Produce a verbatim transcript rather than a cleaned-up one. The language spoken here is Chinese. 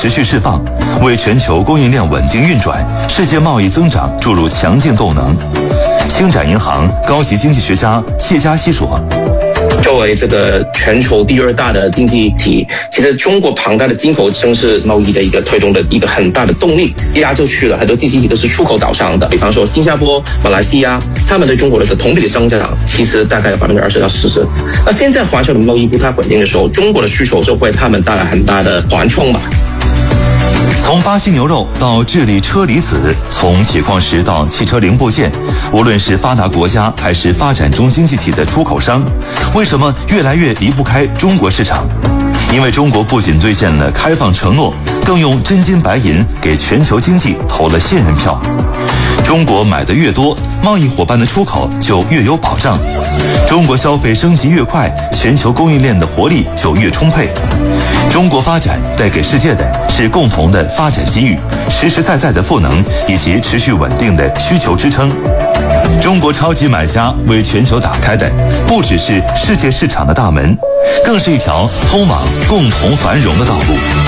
持续释放，为全球供应链稳定运转、世界贸易增长注入强劲动能。星展银行高级经济学家谢嘉熙说， 作为这个全球第二大的经济体，其实中国庞大的进口正是贸易的一个推动的一个很大的动力。亚洲区了很多经济体都是出口导向的，比方说新加坡、马来西亚，他们对中国的同比的增长其实大概有百分之二十到四十。那现在环球的贸易不太稳定的时候，中国的需求就会他们带来很大的缓冲吧。 从巴西牛肉到智利车厘子，从铁矿石到汽车零部件，无论是发达国家还是发展中经济体的出口商，为什么越来越离不开中国市场？因为中国不仅兑现了开放承诺，更用真金白银给全球经济投了信任票。中国买的越多，贸易伙伴的出口就越有保障。中国消费升级越快，全球供应链的活力就越充沛。中国发展带给世界的是共同的发展机遇、实实在在的赋能以及持续稳定的需求支撑。中国超级买家为全球打开的不只是世界市场的大门，更是一条通往共同繁荣的道路。